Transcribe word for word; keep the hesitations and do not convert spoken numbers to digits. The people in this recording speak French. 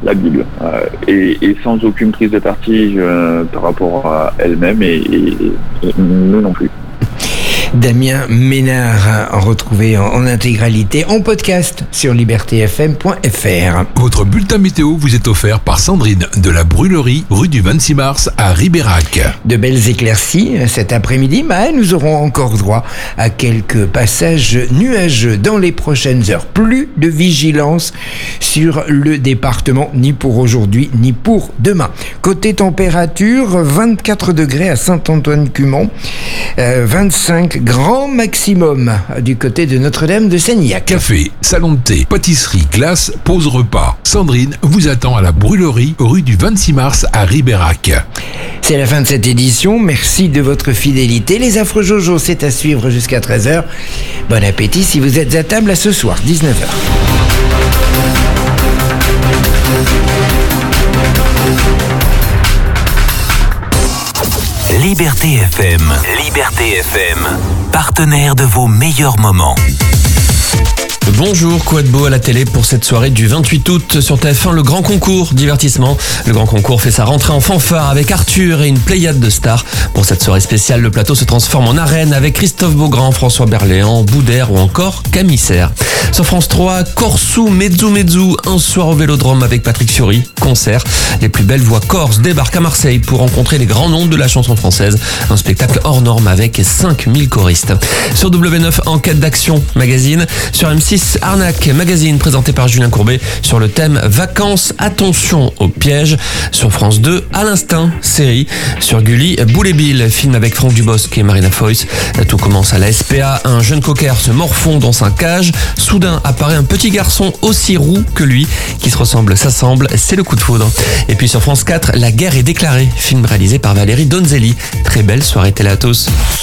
la Bible, euh, et, et sans aucune prise de parti euh, par rapport à elle-même et, et, et nous non plus. Damien Ménard, retrouvé en, en intégralité en podcast sur liberté f m point f r. Votre bulletin météo vous est offert par Sandrine de la Brûlerie, rue du vingt-six mars à Ribérac. De belles éclaircies cet après-midi, mais nous aurons encore droit à quelques passages nuageux dans les prochaines heures. Plus de vigilance sur le département, ni pour aujourd'hui, ni pour demain. Côté température, vingt-quatre degrés à Saint-Antoine-Cumont, euh, vingt-cinq grand maximum du côté de Notre-Dame de Seignac. Café, salon de thé, pâtisserie, glace, pause repas. Sandrine vous attend à la Brûlerie, rue du vingt-six mars à Ribérac. C'est la fin de cette édition. Merci de votre fidélité. Les Affreux Jojo, c'est à suivre jusqu'à treize heures. Bon appétit si vous êtes à table à ce soir, dix-neuf heures. Liberté F M. Liberté F M. Partenaire de vos meilleurs moments. Bonjour, quoi de beau à la télé pour cette soirée du vingt-huit août sur T F un, le grand concours divertissement. Le grand concours fait sa rentrée en fanfare avec Arthur et une pléiade de stars. Pour cette soirée spéciale, le plateau se transforme en arène avec Christophe Beaugrand, François Berléand, Boudère ou encore Camille Serre. Sur France trois, Corso Mezzo Mezzo, un soir au Vélodrome avec Patrick Fiori, concert. Les plus belles voix corses débarquent à Marseille pour rencontrer les grands noms de la chanson française. Un spectacle hors norme avec cinq mille choristes. Sur W neuf, Enquête d'action magazine. Sur M six, Arnaque magazine présenté par Julien Courbet sur le thème Vacances, attention aux pièges. Sur France deux, À l'instinct, série. Sur Gulli, Boule et Bill, film avec Franck Dubosc et Marina Foïs. Tout commence à la S P A, un jeune cocker se morfond dans sa cage. Soudain apparaît un petit garçon aussi roux que lui, qui se ressemble, s'assemble, c'est le coup de foudre. Et puis sur France quatre, La guerre est déclarée, film réalisé par Valérie Donzelli. Très belle soirée télé à tous.